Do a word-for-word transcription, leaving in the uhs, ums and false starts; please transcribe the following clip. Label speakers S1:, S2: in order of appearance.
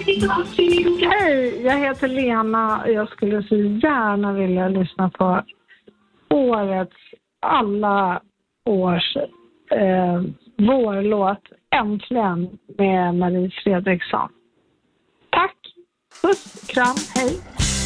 S1: Hej, jag heter Lena och jag skulle så gärna vilja lyssna på årets, alla års eh, vårlåt Äntligen med Marie Fredriksson. Tack, puss, kram, hej.